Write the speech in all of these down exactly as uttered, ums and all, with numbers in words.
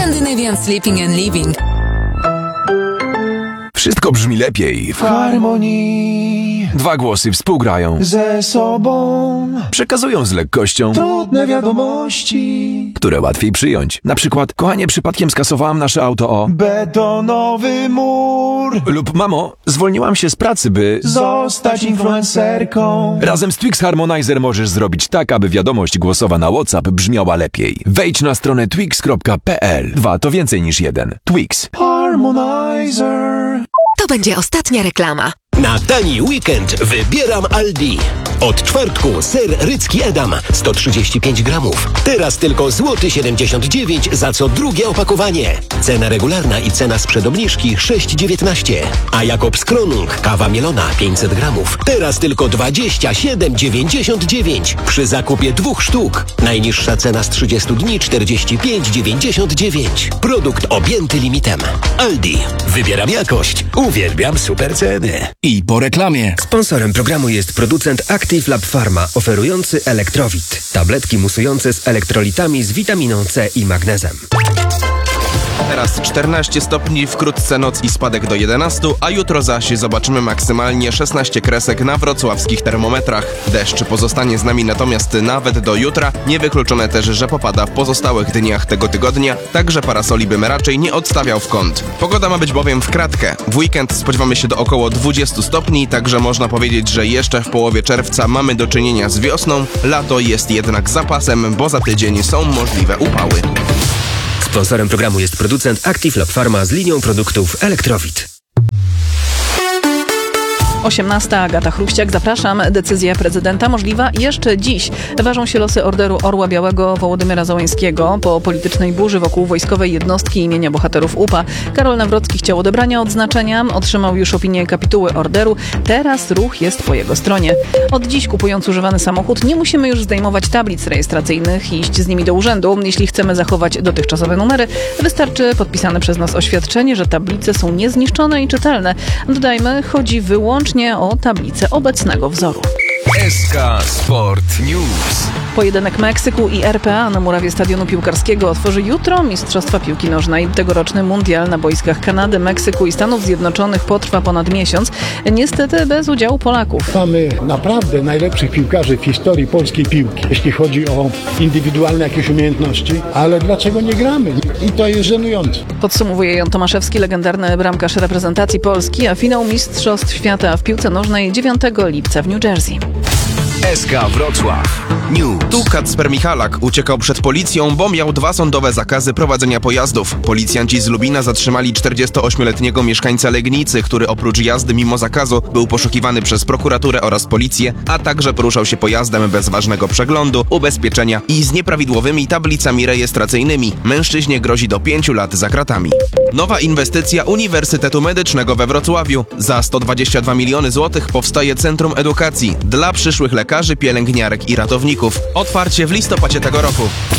Scandinavian Sleeping and Living. Wszystko brzmi lepiej w harmonii. Dwa głosy współgrają ze sobą, przekazują z lekkością trudne wiadomości, które łatwiej przyjąć. Na przykład: kochanie, przypadkiem skasowałam nasze auto o betonowy mur. Lub: mamo, zwolniłam się z pracy, by zostać influencerką. Razem z Twix Harmonizer możesz zrobić tak, aby wiadomość głosowa na WhatsApp brzmiała lepiej. Wejdź na stronę twix kropka p l. Dwa to więcej niż jeden. Twix Harmonizer. To będzie ostatnia reklama. Na tani weekend wybieram Aldi. Od czwartku ser rycki Edam sto trzydzieści pięć gramów. Teraz tylko złoty siedemdziesiąt dziewięć za co drugie opakowanie. Cena regularna i cena sprzed obniżki sześć dziewiętnaście. A Jakobs Kronung kawa mielona pięćset gramów. Teraz tylko dwadzieścia siedem dziewięćdziesiąt dziewięć przy zakupie dwóch sztuk. Najniższa cena z trzydziestu dni czterdzieści pięć dziewięćdziesiąt dziewięć. Produkt objęty limitem. Aldi. Wybieram jakość. Uwielbiam super ceny. I po reklamie. Sponsorem programu jest producent Active Lab Pharma, oferujący Elektrowit. Tabletki musujące z elektrolitami z witaminą C i magnezem. Teraz czternaście stopni, wkrótce noc i spadek do jedenastu, a jutro zaś zobaczymy maksymalnie szesnaście kresek na wrocławskich termometrach. Deszcz pozostanie z nami natomiast nawet do jutra. Niewykluczone też, że popada w pozostałych dniach tego tygodnia, także parasoli bym raczej nie odstawiał w kąt. Pogoda ma być bowiem w kratkę. W weekend spodziewamy się do około dwudziestu stopni, także można powiedzieć, że jeszcze w połowie czerwca mamy do czynienia z wiosną. Lato jest jednak zapasem, bo za tydzień są możliwe upały. Sponsorem programu jest producent Active Lab Pharma z linią produktów Elektrowit. osiemnasta. Agata Chruściak, zapraszam. Decyzja prezydenta możliwa jeszcze dziś. Ważą się losy Orderu Orła Białego Wołodymyra Załańskiego. Po politycznej burzy wokół wojskowej jednostki imienia bohaterów U P A Karol Nawrocki chciał odebrania odznaczenia. Otrzymał już opinię kapituły orderu. Teraz ruch jest po jego stronie. Od dziś, kupując używany samochód, nie musimy już zdejmować tablic rejestracyjnych i iść z nimi do urzędu. Jeśli chcemy zachować dotychczasowe numery, wystarczy podpisane przez nas oświadczenie, że tablice są niezniszczone i czytelne. Dodajmy, chodzi wyłącznie o tablicę obecnego wzoru. S K Sport News. Pojedynek Meksyku i R P A na murawie stadionu piłkarskiego otworzy jutro Mistrzostwa Piłki Nożnej. Tegoroczny mundial na boiskach Kanady, Meksyku i Stanów Zjednoczonych potrwa ponad miesiąc. Niestety bez udziału Polaków. Mamy naprawdę najlepszych piłkarzy w historii polskiej piłki, jeśli chodzi o indywidualne jakieś umiejętności, ale dlaczego nie gramy? I to jest żenujące. Podsumowuje Jan Tomaszewski, legendarny bramkarz reprezentacji Polski, a finał Mistrzostw Świata w piłce nożnej dziewiątego lipca w New Jersey. S K Wrocław News. Tu Kacper Michalak uciekał przed policją, bo miał dwa sądowe zakazy prowadzenia pojazdów. Policjanci z Lubina zatrzymali czterdziestoośmioletniego mieszkańca Legnicy, który oprócz jazdy mimo zakazu był poszukiwany przez prokuraturę oraz policję, a także poruszał się pojazdem bez ważnego przeglądu, ubezpieczenia i z nieprawidłowymi tablicami rejestracyjnymi. Mężczyźnie grozi do pięciu lat za kratami. Nowa inwestycja Uniwersytetu Medycznego we Wrocławiu. Za sto dwadzieścia dwa miliony złotych powstaje Centrum Edukacji dla przyszłych lekarzy, pielęgniarek i ratowników. Otwarcie w listopadzie tego roku.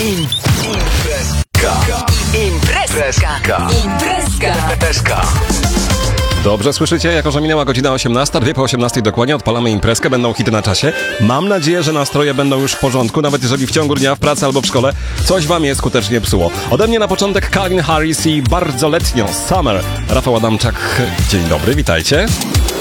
Imprezka. Imprezka. Imprezka. Dobrze słyszycie, jako że minęła godzina osiemnasta, dwie po osiemnastej dokładnie odpalamy imprezkę, będą hity na czasie. Mam nadzieję, że nastroje będą już w porządku, nawet jeżeli w ciągu dnia w pracy albo w szkole coś wam je skutecznie psuło. Ode mnie na początek Calvin Harris i bardzo letnio Summer. Rafał Adamczak, dzień dobry, witajcie.